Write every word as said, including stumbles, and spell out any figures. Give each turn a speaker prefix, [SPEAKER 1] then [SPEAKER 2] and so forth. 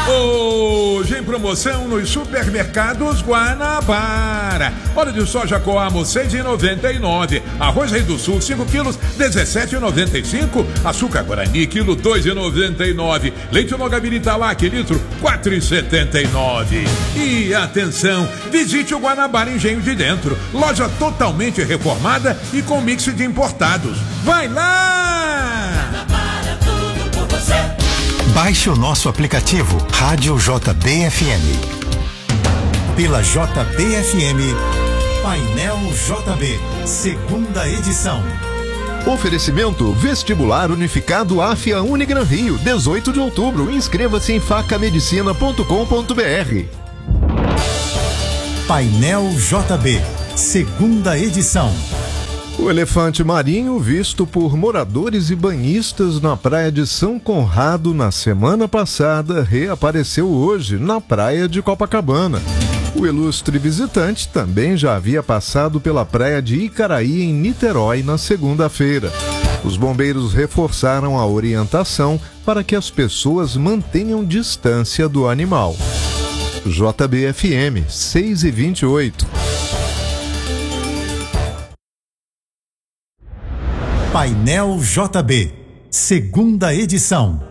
[SPEAKER 1] Hoje em promoção nos supermercados Guanabara. Óleo de soja Coamo seis reais e noventa e nove centavos. Arroz Rei do Sul cinco quilos dezessete reais e noventa e cinco centavos. Açúcar Guarani quilo dois reais e noventa e nove centavos. Leite Logaviri Italac litro quatro reais e setenta e nove centavos. E atenção, visite o Guanabara Engenho de Dentro. Loja totalmente reformada e com mix de importados. Vai lá!
[SPEAKER 2] Guanabara, tudo por você.
[SPEAKER 3] Baixe o nosso aplicativo Rádio J B F M. Pela J B F M, Painel J B, segunda edição.
[SPEAKER 4] Oferecimento Vestibular Unificado AFIA Unigran Rio, dezoito de outubro. Inscreva-se em facamedicina ponto com ponto br.
[SPEAKER 3] Painel J B, segunda edição.
[SPEAKER 4] O elefante marinho, visto por moradores e banhistas na praia de São Conrado na semana passada, reapareceu hoje na praia de Copacabana. O ilustre visitante também já havia passado pela praia de Icaraí, em Niterói, na segunda-feira. Os bombeiros reforçaram a orientação para que as pessoas mantenham distância do animal. J B F M, seis e vinte e oito.
[SPEAKER 3] Painel J B, segunda edição.